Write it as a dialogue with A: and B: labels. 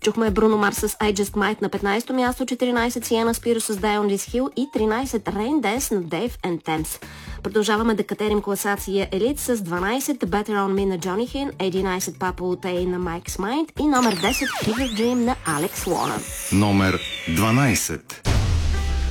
A: Чухме Бруно Марс с I Just Might на 15-то място, 14 Sienna Spears с Die on This Hill и 13 Rain Dance на Dave and Thames. Продължаваме да катерим класация Елит с 12 Better on Me на Johnny Hinn, 11 Papa Tay на Mike's Mind и номер 10 Fever Dream на Alex Warren.
B: Номер 12.